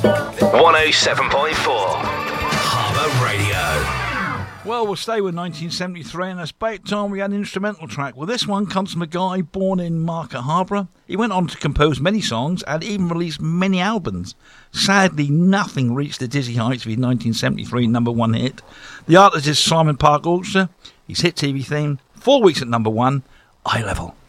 107.4 Harbour Radio. Well, we'll stay with 1973, and it's about time we had an instrumental track. Well, this one comes from a guy born in Market Harborough. He went on to compose many songs and even released many albums. Sadly, nothing reached the dizzy heights of his 1973 number one hit. The artist is Simon Park Orchestra. His hit TV theme, 4 weeks at number one, Eye Level.